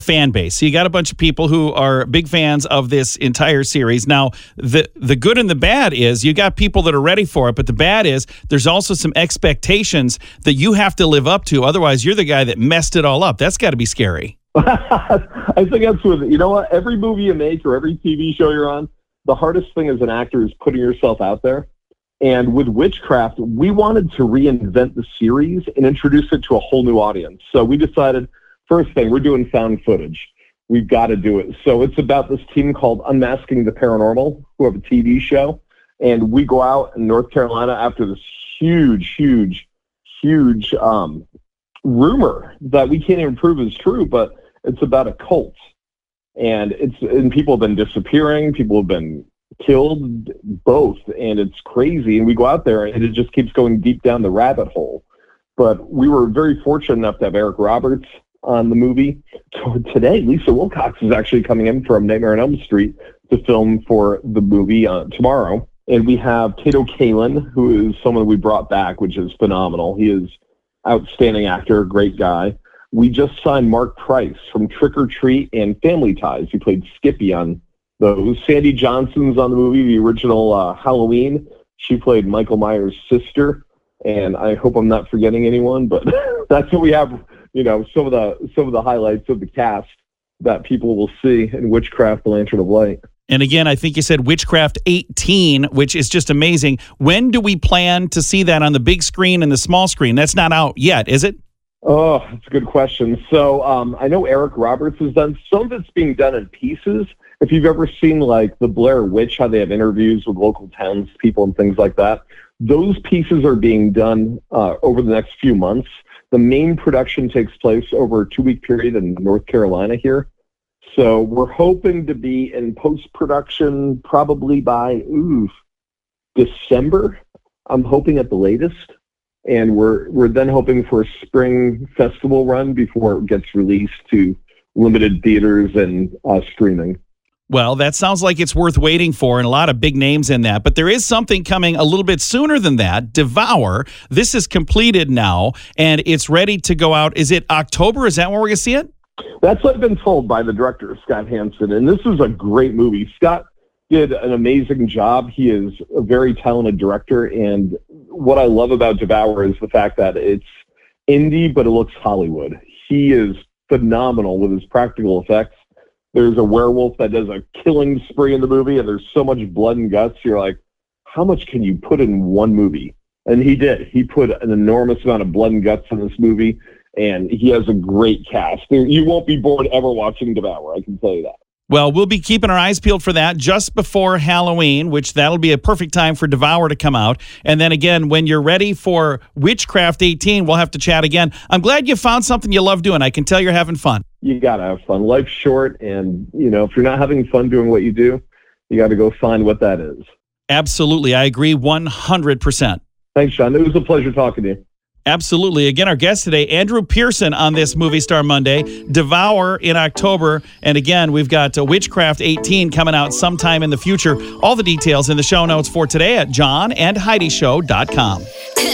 fan base. So you got a bunch of people who are big fans of this entire series. Now, the good and the bad is you got people that are ready for it, but the bad is there's also some expectations that you have to live up to. Otherwise, you're the guy that messed it all up. That's got to be scary. I think that's what, you know what, every movie you make or every TV show you're on, the hardest thing as an actor is putting yourself out there. And with Witchcraft, we wanted to reinvent the series and introduce it to a whole new audience. So we decided, first thing, we're doing found footage. We've got to do it. So it's about this team called Unmasking the Paranormal, who have a TV show. And we go out in North Carolina after this huge rumor that we can't even prove is true, but it's about a cult. And people have been disappearing. People have been killed, both. And it's crazy. And we go out there and it just keeps going deep down the rabbit hole. But we were very fortunate enough to have Eric Roberts on the movie. So today, Lisa Wilcox is actually coming in from Nightmare on Elm Street to film for the movie tomorrow. And we have Kato Kaelin, who is someone we brought back, which is phenomenal. He is outstanding actor, great guy. We just signed Mark Price from Trick or Treat and Family Ties. He played Skippy on those. Sandy Johnson's on the movie, the original Halloween. She played Michael Myers' sister. And I hope I'm not forgetting anyone, but that's what we have. You know, some of the highlights of the cast that people will see in Witchcraft: The Lantern of Light. And again, I think you said Witchcraft 18, which is just amazing. When do we plan to see that on the big screen and the small screen? That's not out yet, is it? Oh, that's a good question. So I know Eric Roberts has done some of it's being done in pieces. If you've ever seen like the Blair Witch, how they have interviews with local townspeople and things like that, those pieces are being done over the next few months. The main production takes place over a 2-week period in North Carolina here. So we're hoping to be in post-production probably by December. I'm hoping at the latest. And we're then hoping for a spring festival run before it gets released to limited theaters and streaming. Well, that sounds like it's worth waiting for, and a lot of big names in that. But there is something coming a little bit sooner than that, Devour. This is completed now, and it's ready to go out. Is it October? Is that when we're going to see it? That's what I've been told by the director, Scott Hansen. And this is a great movie. Scott did an amazing job. He is a very talented director, and what I love about Devour is the fact that it's indie, but it looks Hollywood. He is phenomenal with his practical effects. There's a werewolf that does a killing spree in the movie, and there's so much blood and guts. You're like, how much can you put in one movie? And he did. He put an enormous amount of blood and guts in this movie, and he has a great cast. You won't be bored ever watching Devour, I can tell you that. Well, we'll be keeping our eyes peeled for that just before Halloween, which that'll be a perfect time for Devour to come out. And then again, when you're ready for Witchcraft 18, we'll have to chat again. I'm glad you found something you love doing. I can tell you're having fun. You got to have fun. Life's short, and, if you're not having fun doing what you do, you got to go find what that is. Absolutely. I agree 100%. Thanks, Sean. It was a pleasure talking to you. Absolutely. Again, our guest today, Andrew Pearson on this Movie Star Monday, Devour in October. And again, we've got Witchcraft 18 coming out sometime in the future. All the details in the show notes for today at johnandheidishow.com.